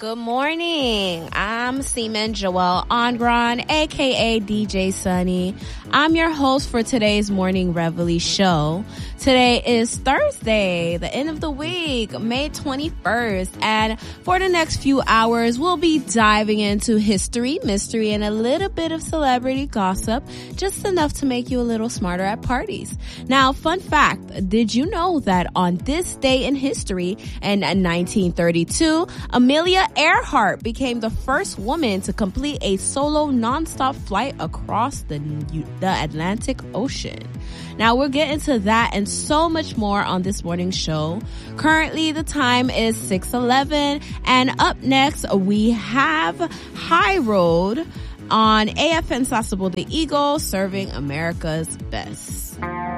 Good morning. I'm Seaman Joelle Ongron, aka DJ Sunny. I'm your host for today's Morning Reveille show. Today is Thursday, the end of the week, May 21st, and for the next few hours, we'll be diving into history, mystery, and a little bit of celebrity gossip, just enough to make you a little smarter at parties. Now, fun fact, did you know that on this day in history, in 1932, Amelia Earhart became the first woman to complete a solo nonstop flight across the Atlantic Ocean. Now we'll get into that and so much more on this morning's show. Currently the time is 6:11, and up next we have High Road on AFN Sasebo the Eagle, serving America's best.